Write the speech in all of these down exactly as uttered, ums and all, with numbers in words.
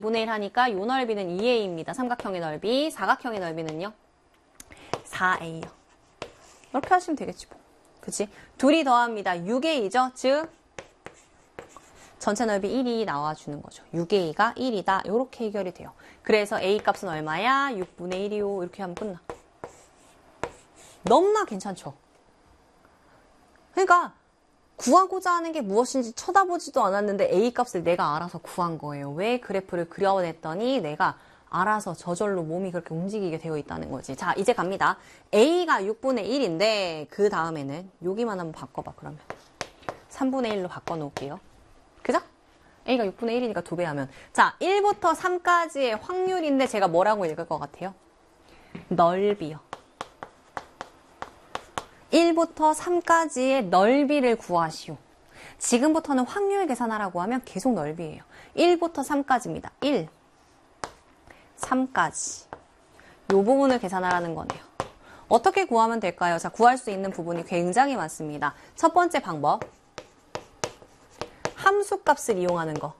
분의 일 하니까 요 넓이는 이 에이입니다. 삼각형의 넓이. 사각형의 넓이는요? 사 에이요. 이렇게 하시면 되겠지 뭐. 그치? 둘이 더합니다. 육 에이죠? 즉 전체 넓이 일이 나와주는 거죠. 육 에이가 일이다. 이렇게 해결이 돼요. 그래서 A 값은 얼마야? 육분의 일이요. 이렇게 하면 끝나. 너무나 괜찮죠? 그러니까 구하고자 하는 게 무엇인지 쳐다보지도 않았는데 A 값을 내가 알아서 구한 거예요. 왜 그래프를 그려냈더니 내가 알아서 저절로 몸이 그렇게 움직이게 되어 있다는 거지. 자, 이제 갑니다. A가 육분의 일인데 그 다음에는 여기만 한번 바꿔봐. 그러면 삼분의 일로 바꿔놓을게요. 그죠? A가 육분의 일이니까 두 배 하면. 자, 일부터 삼까지의 확률인데 제가 뭐라고 읽을 것 같아요? 넓이요. 일부터 삼까지의 넓이를 구하시오. 지금부터는 확률 계산하라고 하면 계속 넓이에요. 일부터 삼까지입니다. 일, 삼까지. 이 부분을 계산하라는 거네요. 어떻게 구하면 될까요? 자, 구할 수 있는 부분이 굉장히 많습니다. 첫 번째 방법. 함수값을 이용하는 거.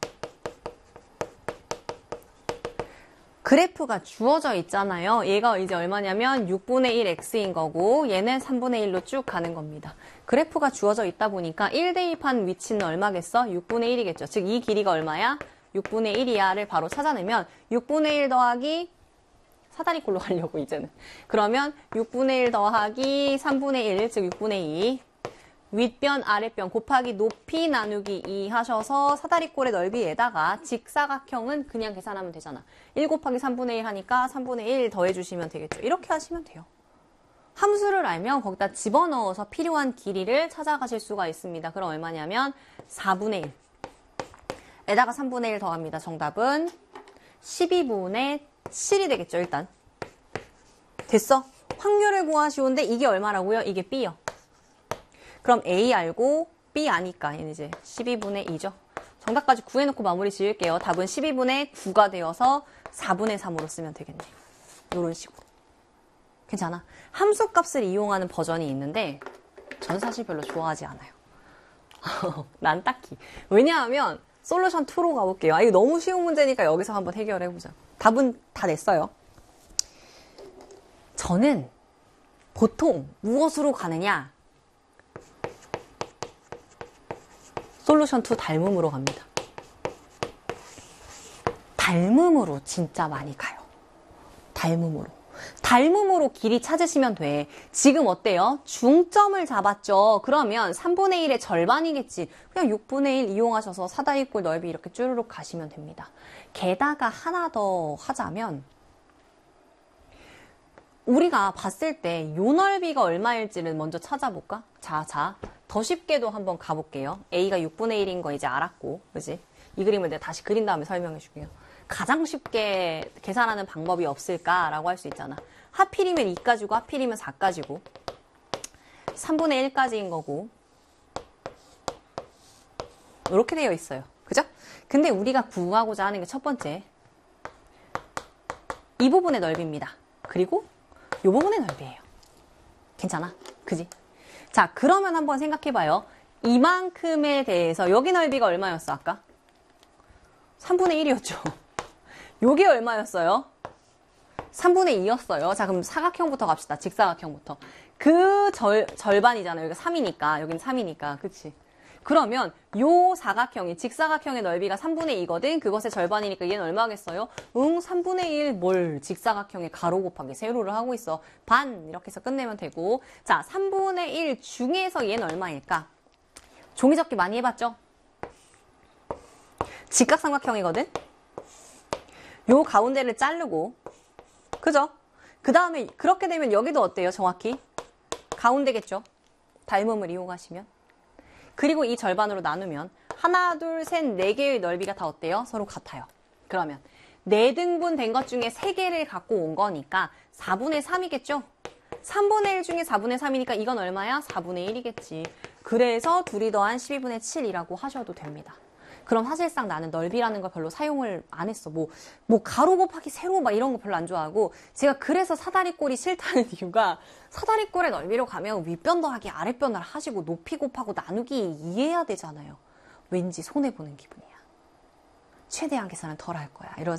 그래프가 주어져 있잖아요. 얘가 이제 얼마냐면 육분의 일 엑스인 거고 얘는 삼분의 일로 쭉 가는 겁니다. 그래프가 주어져 있다 보니까 일 대입한 위치는 얼마겠어? 육분의 일이겠죠. 즉 이 길이가 얼마야? 육분의 일이야를 바로 찾아내면 육분의 일 더하기 사다리꼴로 가려고 이제는. 그러면 육분의 일 더하기 삼분의 일, 즉 육분의 이. 윗변, 아랫변 곱하기 높이 나누기 이 하셔서 사다리꼴의 넓이에다가 직사각형은 그냥 계산하면 되잖아. 일 곱하기 삼분의 일 하니까 삼분의 일 더해주시면 되겠죠. 이렇게 하시면 돼요. 함수를 알면 거기다 집어넣어서 필요한 길이를 찾아가실 수가 있습니다. 그럼 얼마냐면 사분의 일. 에다가 삼분의 일 더합니다. 정답은 십이분의 칠이 되겠죠. 일단. 됐어? 확률을 구하시오인데 이게 얼마라고요? 이게 B요. 그럼 A 알고 B 아니까 얘는 이제 십이분의 이죠. 정답까지 구해놓고 마무리 지을게요. 답은 십이분의 구가 되어서 사분의 삼으로 쓰면 되겠네. 이런 식으로. 괜찮아? 함수값을 이용하는 버전이 있는데 전 사실 별로 좋아하지 않아요. 난 딱히. 왜냐하면 솔루션 이로 가볼게요. 아, 이거 너무 쉬운 문제니까 여기서 한번 해결해보자. 답은 다 냈어요. 저는 보통 무엇으로 가느냐? 솔루션 이 닮음으로 갑니다. 닮음으로 진짜 많이 가요. 닮음으로. 닮음으로 길이 찾으시면 돼. 지금 어때요? 중점을 잡았죠? 그러면 삼분의 일의 절반이겠지. 그냥 육분의 일 이용하셔서 사다리꼴 넓이 이렇게 쭈르륵 가시면 됩니다. 게다가 하나 더 하자면 우리가 봤을 때 요 넓이가 얼마일지를 먼저 찾아볼까? 자, 자. 더 쉽게도 한번 가볼게요. A가 육분의 일인 거 이제 알았고, 그지? 이 그림을 내가 다시 그린 다음에 설명해 줄게요. 가장 쉽게 계산하는 방법이 없을까라고 할 수 있잖아. 하필이면 이까지고 하필이면 사까지고 삼분의 일까지인 거고 이렇게 되어 있어요. 그죠? 근데 우리가 구하고자 하는 게 첫 번째 이 부분의 넓이입니다. 그리고 이 부분의 넓이에요. 괜찮아? 그지? 자, 그러면 한번 생각해봐요. 이만큼에 대해서 여기 넓이가 얼마였어, 아까? 삼분의 일이었죠. 요게 얼마였어요? 삼분의 이였어요. 자, 그럼 사각형부터 갑시다. 직사각형부터. 그 절, 절반이잖아요. 여기가 삼이니까. 여기는 삼이니까. 그치? 그러면 요 사각형이, 직사각형의 넓이가 삼분의 이거든? 그것의 절반이니까 얘는 얼마겠어요? 응, 삼분의 일 뭘 직사각형의 가로 곱하기 세로를 하고 있어. 반 이렇게 해서 끝내면 되고. 자, 삼분의 일 중에서 얘는 얼마일까? 종이접기 많이 해봤죠? 직각삼각형이거든? 요 가운데를 자르고 그죠? 그 다음에 그렇게 되면 여기도 어때요? 정확히? 가운데겠죠? 닮음을 이용하시면. 그리고 이 절반으로 나누면 하나, 둘, 셋, 네 개의 넓이가 다 어때요? 서로 같아요. 그러면 네 등분 된 것 중에 세 개를 갖고 온 거니까 사분의 삼이겠죠? 삼분의 일 중에 사분의 삼이니까 이건 얼마야? 사분의 일이겠지. 그래서 둘이 더한 십이분의 칠이라고 하셔도 됩니다. 그럼 사실상 나는 넓이라는 걸 별로 사용을 안 했어. 뭐, 뭐 가로 곱하기 세로 막 이런 거 별로 안 좋아하고 제가 그래서 사다리꼴이 싫다는 이유가 사다리꼴의 넓이로 가면 윗변 더하기 아랫변을 하시고 높이 곱하고 나누기 이해해야 되잖아요. 왠지 손해보는 기분이야. 최대한 계산을 덜 할 거야. 이런